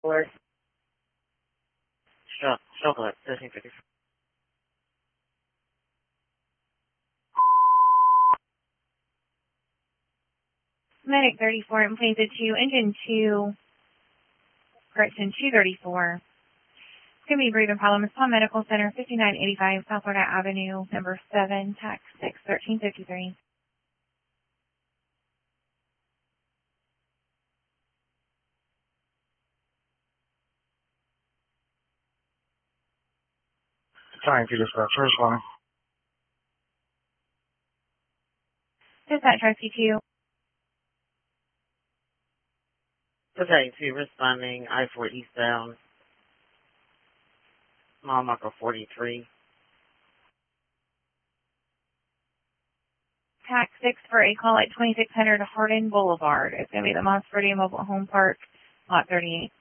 Or chocolate, 1354. Medic 34, and please to engine 2, correction 234. It's going to be breathing problem. It's Palm Medical Center, 5985 South Florida Avenue, number 7, tax 6, 1353. Time for dispatch. First line. Dispatch Rescue 2. Okay, 2 responding, I-4 eastbound, mile marker 43. Tax 6 for a call at 2600 Hardin Boulevard. It's going to be the Moss Verde Mobile Home Park, lot 38.